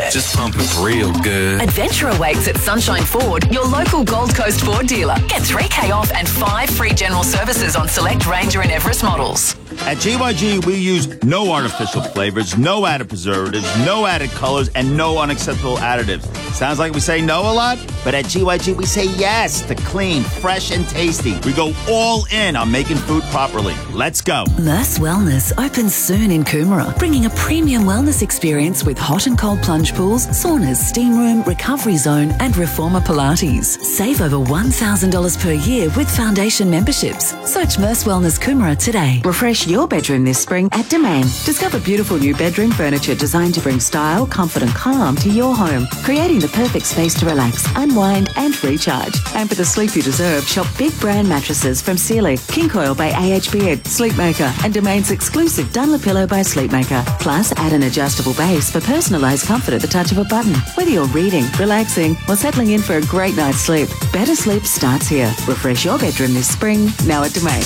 it. Just pump it real good. Adventure awaits at Sunshine Ford, your local Gold Coast Ford dealer. Get $3,000 off and 5 free general services on select Ranger and Everest models. At GYG, we use no artificial flavors, no added preservatives, no added colors, and no unacceptable additives. Sounds like we say no a lot, but at GYG, we say yes to clean, fresh, and tasty. We go all in on making food properly. Let's go. Merce Wellness opens soon in Coomera, bringing a premium wellness experience with hot and cold plunge pools, saunas, steam room, recovery zone, and reformer Pilates. Save over $1,000 per year with foundation memberships. Search Merce Wellness Coomera today. Refresh your bedroom this spring at Domain. Discover beautiful new bedroom furniture designed to bring style, comfort, and calm to your home, creating the perfect space to relax, unwind, and recharge. And for the sleep you deserve, shop big brand mattresses from Sealy, King Coil by AH Beard, Sleepmaker, and Domain's exclusive Dunlop-Pillow by Sleepmaker. Plus, add an adjustable base for personalised comfort at the touch of a button. Whether you're reading, relaxing, or settling in for a great night's sleep, better sleep starts here. Refresh your bedroom this spring, now at Domain.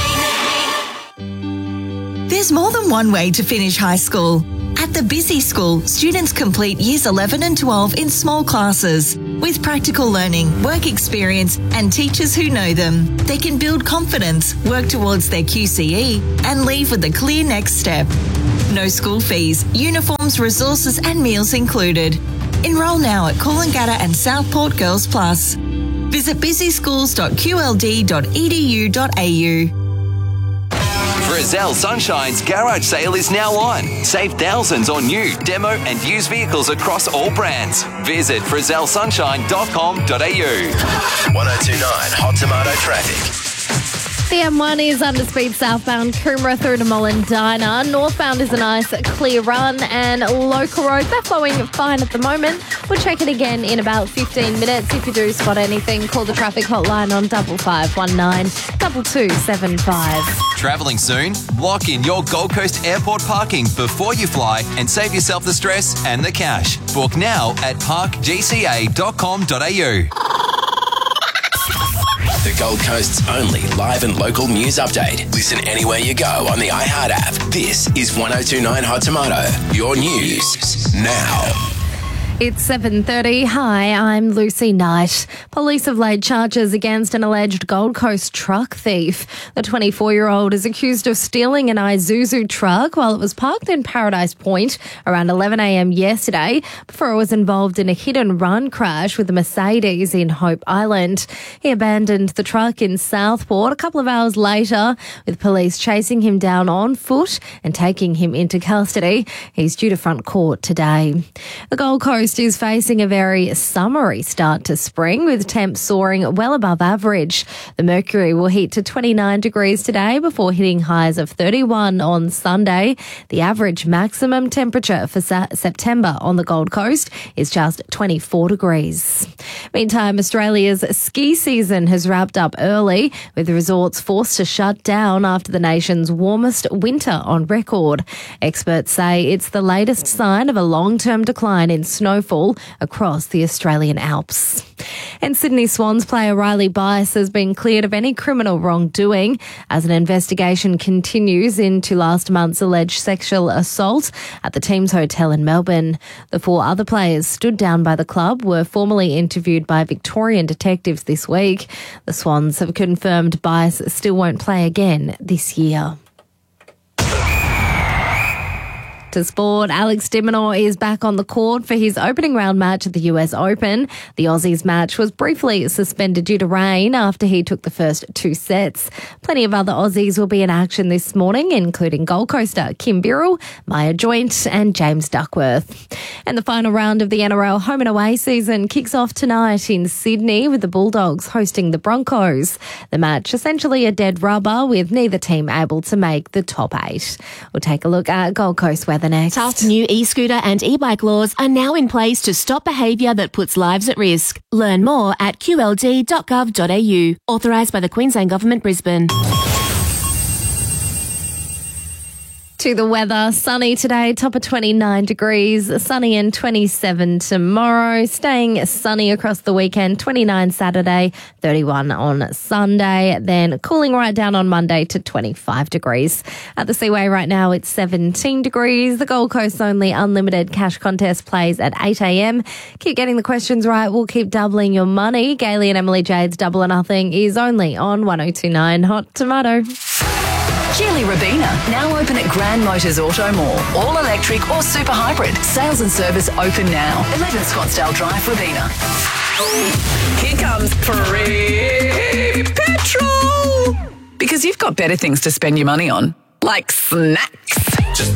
There's more than one way to finish high school. At the Busy School, students complete Years 11 and 12 in small classes. With practical learning, work experience, and teachers who know them, they can build confidence, work towards their QCE, and leave with a clear next step. No school fees, uniforms, resources, and meals included. Enrol now at Coolangatta and Southport Girls Plus. Visit busyschools.qld.edu.au. Frizzell Sunshine's garage sale is now on. Save thousands on new, demo and used vehicles across all brands. Visit frizzellsunshine.com.au. 1029 Hot Tomato traffic. The M1 is under speed southbound Coomera through to Mollendina. Northbound is a nice clear run, and local roads are flowing fine at the moment. We'll check it again in about 15 minutes. If you do spot anything, call the traffic hotline on 5519 2275. Travelling soon? Lock in your Gold Coast Airport parking before you fly and save yourself the stress and the cash. Book now at parkgca.com.au. The Gold Coast's only live and local news update. Listen anywhere you go on the iHeart app. This is 1029 Hot Tomato. Your news now. It's 7:30. Hi, I'm Lucy Knight. Police have laid charges against an alleged Gold Coast truck thief. The 24-year-old is accused of stealing an Isuzu truck while it was parked in Paradise Point around 11 a.m. yesterday before it was involved in a hit-and-run crash with a Mercedes in Hope Island. He abandoned the truck in Southport a couple of hours later, with police chasing him down on foot and taking him into custody. He's due to front court today. The Gold Coast is facing a very summery start to spring, with temps soaring well above average. The mercury will heat to 29 degrees today before hitting highs of 31 on Sunday. The average maximum temperature for September on the Gold Coast is just 24 degrees. Meantime, Australia's ski season has wrapped up early, with the resorts forced to shut down after the nation's warmest winter on record. Experts say it's the latest sign of a long-term decline in snowfall across the Australian Alps. And Sydney Swans player Riley Bice has been cleared of any criminal wrongdoing as an investigation continues into last month's alleged sexual assault at the team's hotel in Melbourne. The 4 other players stood down by the club were formally interviewed by Victorian detectives this week. The Swans have confirmed Bice still won't play again this year. To sport, Alex de Minaur is back on the court for his opening round match at the US Open. The Aussies match was briefly suspended due to rain after he took the first 2 sets. Plenty of other Aussies will be in action this morning, including Gold Coaster Kim Birrell, Maya Joint and James Duckworth. And the final round of the NRL home and away season kicks off tonight in Sydney, with the Bulldogs hosting the Broncos. The match essentially a dead rubber, with neither team able to make the top 8. We'll take a look at Gold Coast weather next. Tough new e-scooter and e-bike laws are now in place to stop behaviour that puts lives at risk. Learn more at qld.gov.au. Authorised by the Queensland Government, Brisbane. To the weather, sunny today, top of 29 degrees, sunny and 27 tomorrow, staying sunny across the weekend, 29 Saturday, 31 on Sunday, then cooling right down on Monday to 25 degrees. At the Seaway right now, it's 17 degrees. The Gold Coast Only Unlimited Cash Contest plays at 8 a.m. Keep getting the questions right, we'll keep doubling your money. Gailey and Emily Jade's Double or Nothing is only on 102.9 Hot Tomato. Geely Rabina, now open at Grand Motors Auto Mall. All electric or super hybrid. Sales and service open now. 11 Scottsdale Drive, Rabina. Here comes free petrol. Because you've got better things to spend your money on, like snacks.